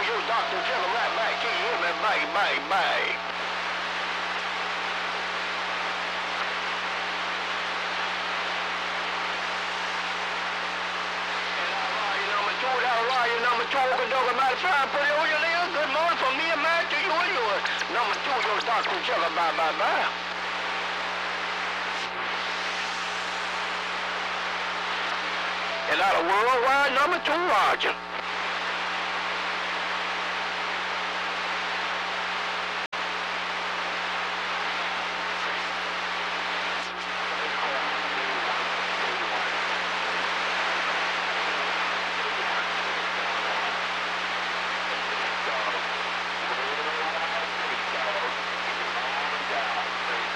your Dr. Jekyll right back to you. Hear me? Bang, bang, bang. Number two, matter of fact, put it on your list. Good morning from me and man to you and yours. Number two, your Dr. Jekyll, bye, bye, bye. And out of worldwide number two, Roger.